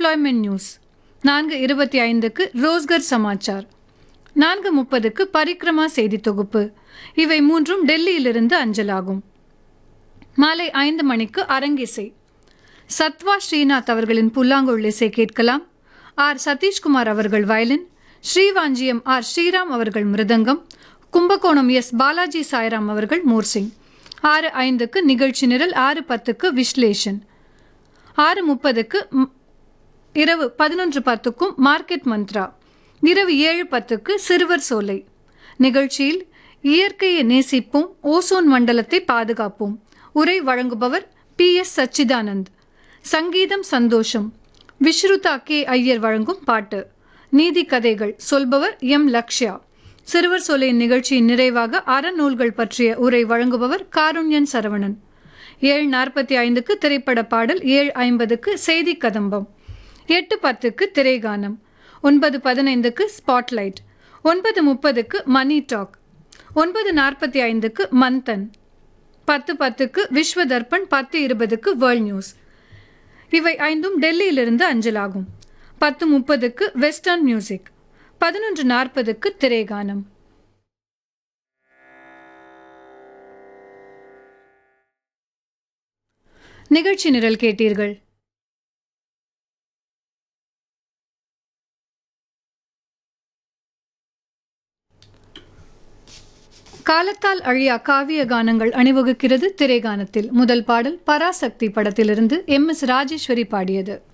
Employment news. 4:25க்கு Rozgar Samachar. 4:30க்கு Parikrama செய்தி தொகுப்பு. இவை மூன்றும் டெல்லியிலிருந்து அஞ்சலாகும். மாலை 5 மணிக்கு அரங்கிசை. சத்வா ஸ்ரீநாத் அவர்களின் புல்லாங்குழல் இசை கேட்கலாம். ஆர் சதீஷ்குமார் அவர்கள் வயலின், ஸ்ரீவாஞ்சியம் ஆர் ஸ்ரீராம் அவர்கள் மிருதங்கம், கும்பகோணம் எஸ் பாலாஜி சாய்ராம் அவர்கள் மோர்சிங். 6:05க்கு நிகழ்ச்சி நிரல். 6:10க்கு விஸ்லேஷன். 6:30க்கு இரவு 11:10க்கும் மார்க்கெட் மந்த்ரா. இரவு 7:10க்கு சிறுவர் சோலை. நிகழ்ச்சியில் இயற்கையை நேசிப்போம், ஓசோன் மண்டலத்தை பாதுகாப்போம். உரை வழங்குபவர் PS சச்சிதானந்த். சங்கீதம் சந்தோஷம். விஸ்ருதா கே ஐயர் வழங்கும் பாட்டு. நீதி கதைகள் சொல்பவர் M லக்ஷ்யா. சிறுவர் சோலையின் நிகழ்ச்சியின் நிறைவாக அறநூல்கள் பற்றிய உரை வழங்குபவர் காருண்யன் சரவணன். 7:45க்கு திரைப்பட பாடல். 7:50க்கு செய்தி கதம்பம். 8:10க்கு திரைகானம். 9:15க்கு ஸ்பாட்லைட். 9:30க்கு மணி டாக். 9:45க்கு மந்தன். 10:10க்கு விஸ்வ தர்ப்பண். 10:20க்கு வேர்ல்ட் நியூஸ். இவை ஐந்தும் டெல்லியிலிருந்து அஞ்சலாகும். 10:30க்கு வெஸ்டர்ன் மியூசிக். 11:40க்கு திரைகானம். நிகழ்ச்சி நிரல் கேட்டீர்கள். காலத்தால் அழியா காவிய கானங்கள் அணிவகுக்கிறது திரைகானத்தில். முதல் பாடல் பராசக்தி படத்திலிருந்து MS ராஜேஸ்வரி பாடியது.